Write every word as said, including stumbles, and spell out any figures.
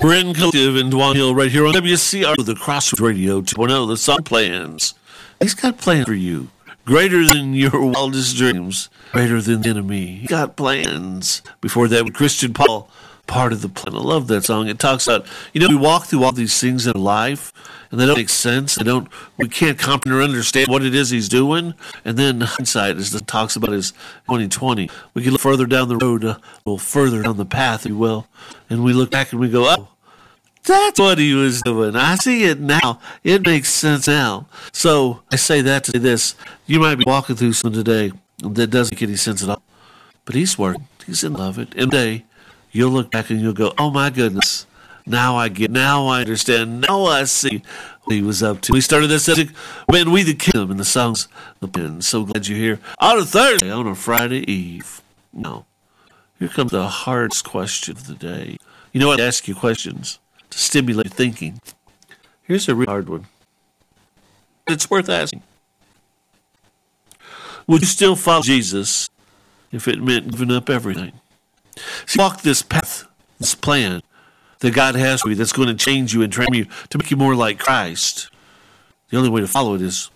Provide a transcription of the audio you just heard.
Bryn Collective in Dwan Hill right here on W C R, the Crossroads Radio two point oh, the song plans. He's got plans for you. Greater than your wildest dreams. Greater than the enemy. He got plans. Before that, with Christian Paul, part of the plan. I love that song. It talks about, you know, we walk through all these things in life, and they don't make sense. They don't. We can't comprehend or understand what it is he's doing. And then hindsight, as it talks about his twenty twenty, we can look further down the road, a little further down the path, if you will, and we look back and we go, oh, that's what he was doing. I see it now. It makes sense now. So I say that to say this. You might be walking through something today that doesn't make any sense at all. But he's working. He's in love it. And today, you'll look back and you'll go, oh my goodness. Now I get, now I understand. Now I see what he was up to. We started this when we the kingdom and the songs. And so glad you're here on a Thursday, on a Friday Eve. No. Here comes the hardest question of the day. You know what? I ask you questions to stimulate thinking. Here's a real hard one. It's worth asking. Would you still follow Jesus if it meant giving up everything? See, walk this path, this plan that God has for you that's going to change you and train you to make you more like Christ. The only way to follow it is